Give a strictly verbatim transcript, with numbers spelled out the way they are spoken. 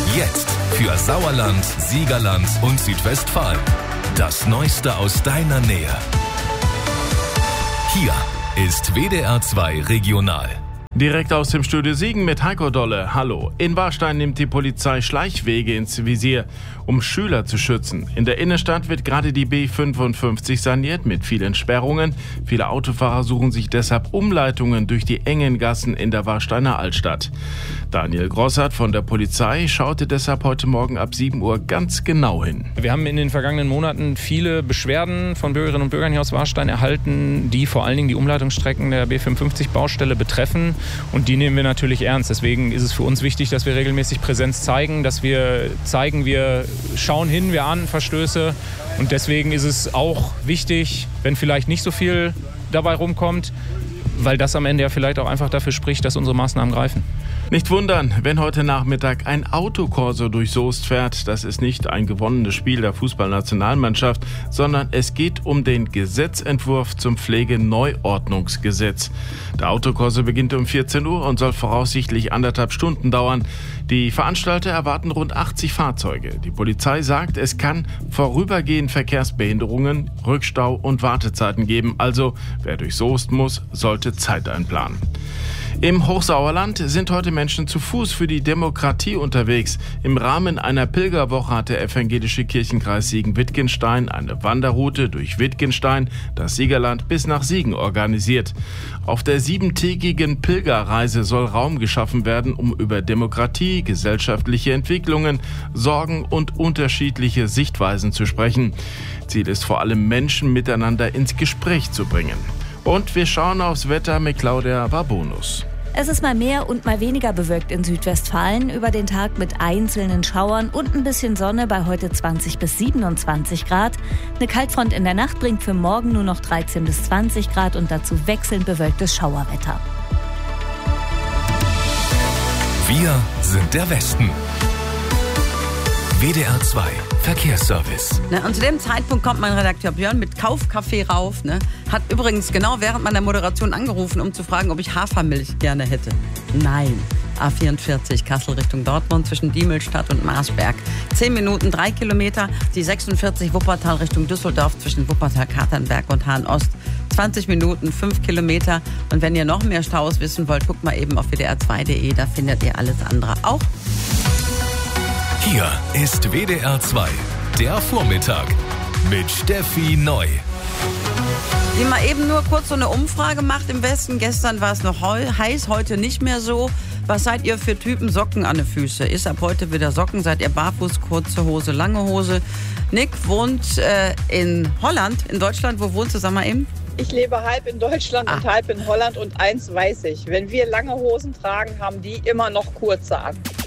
Jetzt für Sauerland, Siegerland und Südwestfalen. Das Neueste aus deiner Nähe. Hier ist W D R zwei Regional. Direkt aus dem Studio Siegen mit Heiko Dolle. Hallo. In Warstein nimmt die Polizei Schleichwege ins Visier, um Schüler zu schützen. In der Innenstadt wird gerade die B fünfundfünfzig saniert mit vielen Sperrungen. Viele Autofahrer suchen sich deshalb Umleitungen durch die engen Gassen in der Warsteiner Altstadt. Daniel Grossart von der Polizei schaute deshalb heute Morgen ab sieben Uhr ganz genau hin. Wir haben in den vergangenen Monaten viele Beschwerden von Bürgerinnen und Bürgern hier aus Warstein erhalten, die vor allen Dingen die Umleitungsstrecken der B fünfundfünfzig Baustelle betreffen. Und die nehmen wir natürlich ernst. Deswegen ist es für uns wichtig, dass wir regelmäßig Präsenz zeigen, dass wir zeigen, wir schauen hin, wir ahnden Verstöße. Und deswegen ist es auch wichtig, wenn vielleicht nicht so viel dabei rumkommt, weil das am Ende ja vielleicht auch einfach dafür spricht, dass unsere Maßnahmen greifen. Nicht wundern, wenn heute Nachmittag ein Autokorso durch Soest fährt. Das ist nicht ein gewonnenes Spiel der Fußballnationalmannschaft, sondern es geht um den Gesetzentwurf zum Pflegeneuordnungsgesetz. Der Autokorso beginnt um vierzehn Uhr und soll voraussichtlich anderthalb Stunden dauern. Die Veranstalter erwarten rund achtzig Fahrzeuge. Die Polizei sagt, es kann vorübergehend Verkehrsbehinderungen, Rückstau und Wartezeiten geben. Also, wer durch Soest muss, sollte Zeit einplanen. Im Hochsauerland sind heute Menschen zu Fuß für die Demokratie unterwegs. Im Rahmen einer Pilgerwoche hat der evangelische Kirchenkreis Siegen-Wittgenstein eine Wanderroute durch Wittgenstein, das Siegerland bis nach Siegen organisiert. Auf der siebentägigen Pilgerreise soll Raum geschaffen werden, um über Demokratie, gesellschaftliche Entwicklungen, Sorgen und unterschiedliche Sichtweisen zu sprechen. Ziel ist vor allem, Menschen miteinander ins Gespräch zu bringen. Und wir schauen aufs Wetter mit Claudia Barbonus. Es ist mal mehr und mal weniger bewölkt in Südwestfalen. Über den Tag mit einzelnen Schauern und ein bisschen Sonne bei heute zwanzig bis siebenundzwanzig Grad. Eine Kaltfront in der Nacht bringt für morgen nur noch dreizehn bis zwanzig Grad und dazu wechselnd bewölktes Schauerwetter. Wir sind der Westen. W D R zwei Verkehrsservice. Ne, und zu dem Zeitpunkt kommt mein Redakteur Björn mit Kaufkaffee rauf. Ne? Hat übrigens genau während meiner Moderation angerufen, um zu fragen, ob ich Hafermilch gerne hätte. Nein. A vierundvierzig Kassel Richtung Dortmund zwischen Diemelstadt und Marsberg. zehn Minuten, drei Kilometer. Die sechsundvierzig Wuppertal Richtung Düsseldorf zwischen Wuppertal, Katernberg und Hahn-Ost. zwanzig Minuten, fünf Kilometer. Und wenn ihr noch mehr Staus wissen wollt, guckt mal eben auf W D R zwei Punkt de. Da findet ihr alles andere auch. Hier ist W D R zwei, der Vormittag mit Steffi Neu. Die mal eben nur kurz so eine Umfrage macht im Westen. Gestern war es noch heiß, heute nicht mehr so. Was seid ihr für Typen Socken an den Füßen? Ist ab heute wieder Socken? Seid ihr barfuß, kurze Hose, lange Hose? Nick wohnt äh, in Holland, in Deutschland. Wo wohnst du, sag mal eben? Ich lebe halb in Deutschland ah. und halb in Holland. Und eins weiß ich, wenn wir lange Hosen tragen, haben die immer noch kurze an.